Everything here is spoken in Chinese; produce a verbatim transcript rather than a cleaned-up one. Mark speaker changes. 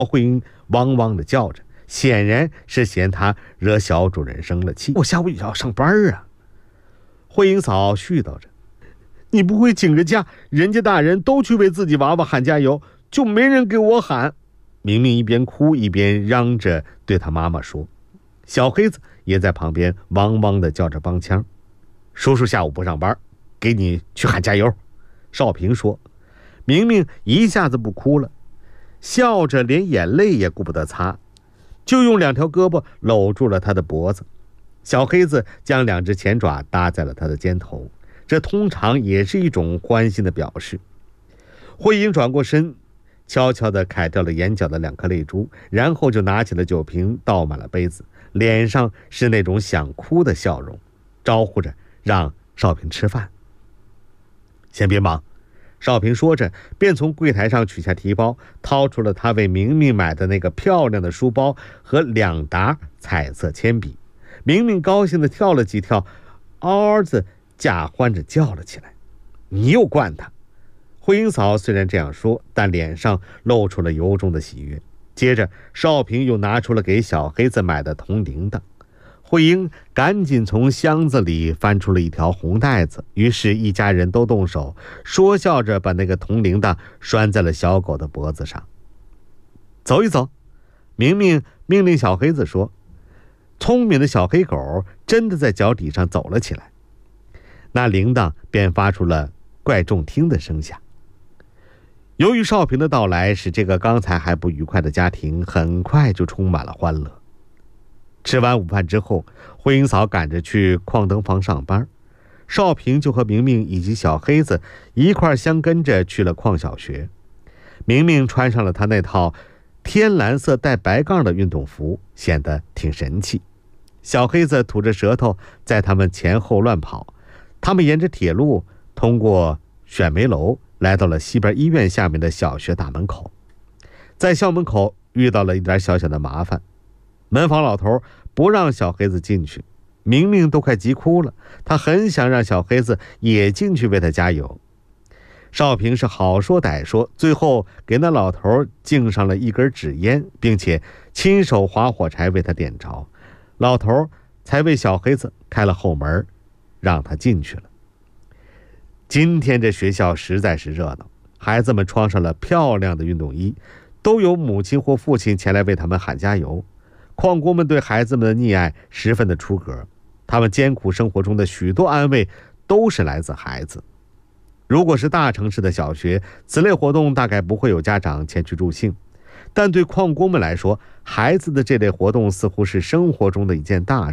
Speaker 1: 慧英汪汪地叫着，显然是嫌他惹小主人生了气。我下午也要上班啊。慧英嫂絮叨着，你不会请个假，人家大人都去为自己娃娃喊加油，就没人给我喊。明明一边哭一边嚷着对他妈妈说，小黑子也在旁边汪汪地叫着帮腔。叔叔下午不上班，给你去喊加油。少平说。明明一下子不哭了，笑着连眼泪也顾不得擦，就用两条胳膊搂住了他的脖子。小黑子将两只前爪搭在了他的肩头，这通常也是一种欢欣的表示。慧英转过身，悄悄地揩掉了眼角的两颗泪珠，然后就拿起了酒瓶，倒满了杯子，脸上是那种想哭的笑容，招呼着让少平吃饭。先别忙，少平说着便从柜台上取下提包，掏出了他为明明买的那个漂亮的书包和两沓彩色铅笔。明明高兴地跳了几跳，嗷嗷地假欢着叫了起来，你又惯他。慧英嫂虽然这样说，但脸上露出了由衷的喜悦。接着少平又拿出了给小黑子买的铜铃铛，慧英赶紧从箱子里翻出了一条红带子，于是一家人都动手，说笑着把那个铜铃铛拴在了小狗的脖子上。走一走，明明命令小黑子说。聪明的小黑狗真的在脚底上走了起来，那铃铛便发出了怪中听的声响。由于少平的到来，使这个刚才还不愉快的家庭很快就充满了欢乐。吃完午饭之后，慧英嫂赶着去矿灯房上班，少平就和明明以及小黑子一块相跟着去了矿小学。明明穿上了他那套天蓝色带白杠的运动服，显得挺神气。小黑子吐着舌头在他们前后乱跑。他们沿着铁路通过选煤楼，来到了西边医院下面的小学大门口。在校门口遇到了一点小小的麻烦，门房老头不让小黑子进去，明明都快急哭了，他很想让小黑子也进去为他加油。少平是好说歹说，最后给那老头敬上了一根纸烟，并且亲手划火柴为他点着，老头才为小黑子开了后门，让他进去了。今天这学校实在是热闹，孩子们穿上了漂亮的运动衣，都有母亲或父亲前来为他们喊加油。矿工们对孩子们的溺爱十分的出格，他们艰苦生活中的许多安慰都是来自孩子。如果是大城市的小学，此类活动大概不会有家长前去助兴，但对矿工们来说，孩子的这类活动似乎是生活中的一件大事。